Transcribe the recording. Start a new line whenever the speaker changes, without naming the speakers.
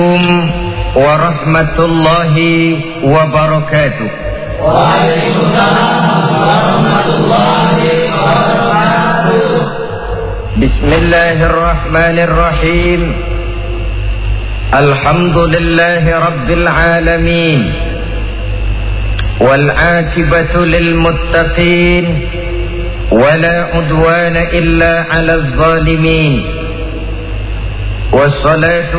ورحمة الله وبركاته.
وعليكم السلام ورحمة الله وبركاته.
بسم الله الرحمن الرحيم. الحمد لله رب العالمين، والعاقبة للمتقين، ولا عدوان إلا على الظالمين، والصلاة